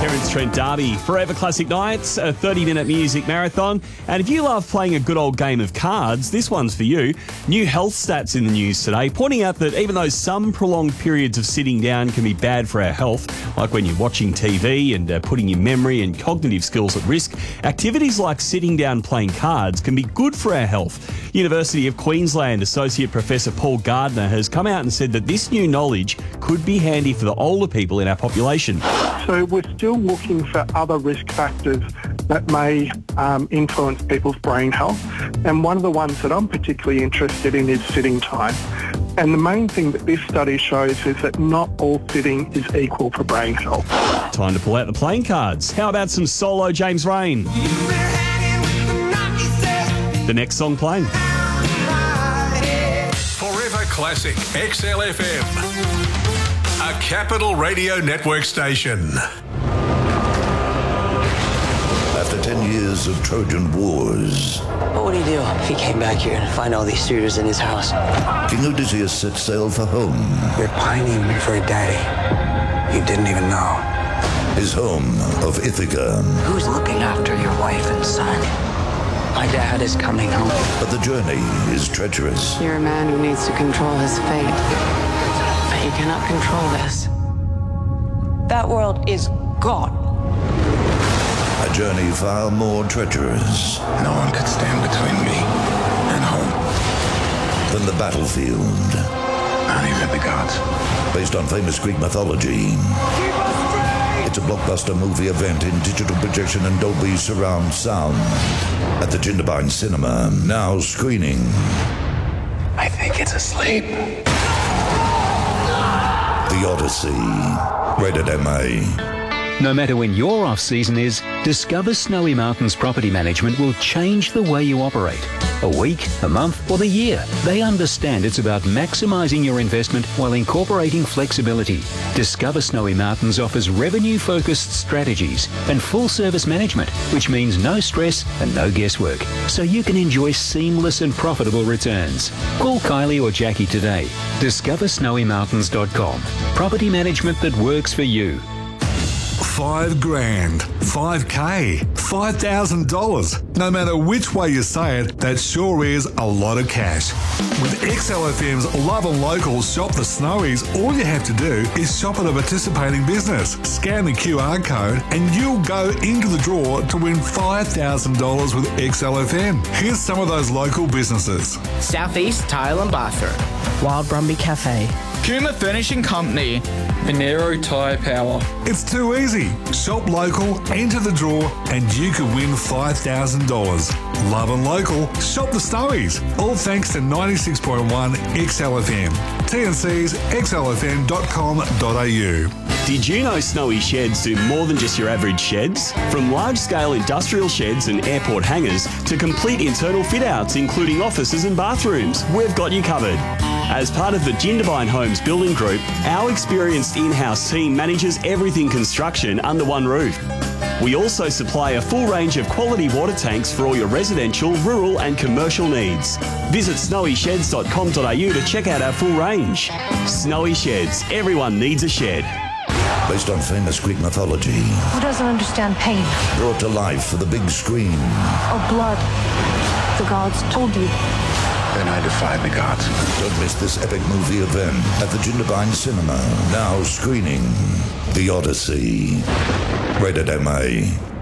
Terence Trent D'Arby. Forever Classic Nights, a 30-minute music marathon. And if you love playing a good old game of cards, this one's for you. New health stats in the news today, pointing out that even though some prolonged periods of sitting down can be bad for our health, like when you're watching TV and putting your memory and cognitive skills at risk, activities like sitting down playing cards can be good for our health. University of Queensland Associate Professor Paul Gardner has come out and said that this new knowledge could be handy for the older people in our population. So we're still looking for other risk factors that may influence people's brain health. And one of the ones that I'm particularly interested in is sitting time. And the main thing that this study shows is that not all sitting is equal for brain health. Time to pull out the playing cards. How about some solo James Rain? The next song playing. Forever Classic XLFM, a Capital Radio Network station. After 10 years of Trojan Wars, What would he do if he came back here and find all these suitors in his house? King Odysseus set sail for home. You're pining for a daddy you didn't even know. His home of Ithaca. Who's looking after your wife and son? My dad is coming home. But the journey is treacherous. You're a man who needs to control his fate. But you cannot control this. That world is gone. A journey far more treacherous No one could stand between me and home. than the battlefield. Not even the gods. Based on famous Greek mythology. It's a blockbuster movie event in digital projection and Dolby surround sound at the Jindabyne Cinema, now screening. I think it's asleep. The Odyssey, rated MA. No matter when your off-season is, Discover Snowy Mountains Property Management will change the way you operate. A week, a month, or the year. They understand it's about maximising your investment while incorporating flexibility. Discover Snowy Mountains offers revenue-focused strategies and full-service management, which means no stress and no guesswork, so you can enjoy seamless and profitable returns. Call Kylie or Jackie today. DiscoverSnowyMountains.com. Property management that works for you. $5,000, $5K, $5,000. No matter which way you say it, that sure is a lot of cash. With XLFM's Love and Local Shop the Snowies, all you have to do is shop at a participating business, scan the QR code, and you'll go into the draw to win $5,000 with XLFM. Here's some of those local businesses. Southeast Tile and Bathroom, Wild Brumby Cafe, Kuma Furnishing Company, Venero Tyre Power. It's too easy. Shop local, enter the draw, and you could win $5,000. Love and local, shop the Snowies. All thanks to 96.1 XLFM. TNC's xlfm.com.au. Did you know Snowy Sheds do more than just your average sheds? From large-scale industrial sheds and airport hangars to complete internal fit-outs, including offices and bathrooms, we've got you covered. As part of the Jindabyne Homes Building Group, our experienced in-house team manages everything construction under one roof. We also supply a full range of quality water tanks for all your residential, rural and commercial needs. Visit snowysheds.com.au to check out our full range. Snowy Sheds. Everyone needs a shed. Based on famous Greek mythology. Who doesn't understand pain Brought to life for the big screen. or blood? The gods told you. Then I defied the gods. Don't miss this epic movie event at the Jindabyne Cinema, now screening The Odyssey, rated MA.